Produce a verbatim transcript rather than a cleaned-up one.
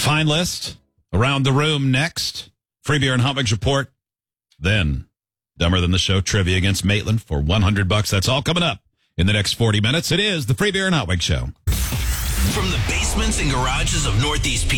Fine list. Around the room next. Free beer and hot wings report. Then, Dumber Than the Show trivia against Maitland for one hundred bucks. That's all coming up in the next forty minutes. It is the Free Beer and Hot Wings Show. From the basements and garages of Northeast